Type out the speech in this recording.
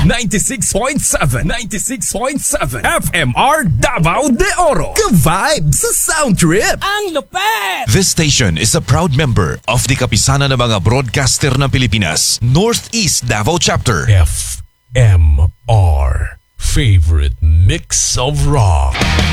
96.7 FMR Davao de Oro. Ka-vibe sa sound trip. Ang lupet! This station is a proud member of the Kapisanan ng mga Broadcaster ng Pilipinas, Northeast Davao Chapter. FMR. Favorite mix of rock.